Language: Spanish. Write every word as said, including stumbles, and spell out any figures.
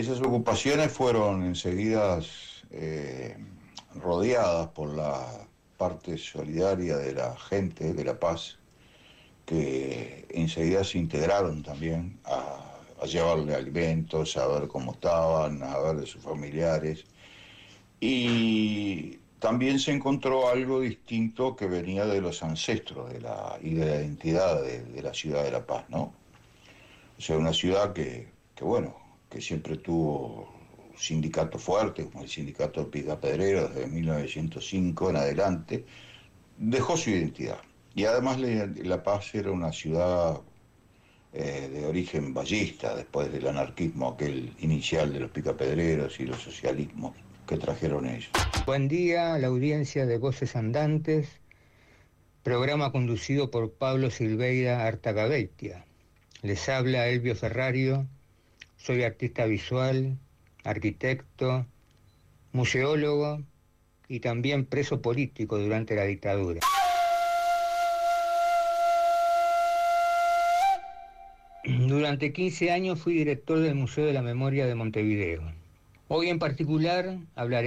esas ocupaciones fueron enseguida eh, rodeadas por la parte solidaria de la gente de La Paz, que enseguida se integraron también a, a llevarle alimentos, a ver cómo estaban, a ver de sus familiares. Y también se encontró algo distinto que venía de los ancestros de la, y de la identidad de, de la ciudad de La Paz, ¿no? O sea, una ciudad que, que bueno, que siempre tuvo sindicatos fuertes, como el sindicato de Picapedreros desde mil novecientos cinco en adelante, dejó su identidad. Y además La Paz era una ciudad eh, de origen vallista, después del anarquismo aquel inicial de los Picapedreros y los socialismos que trajeron ellos. Buen día a la audiencia de Voces Andantes, programa conducido por Pablo Silveira Artagabeitia. Les habla Elvio Ferrario, soy artista visual, arquitecto, museólogo y también preso político durante la dictadura. Durante quince años fui director del Museo de la Memoria de Montevideo. Hoy en particular hablaré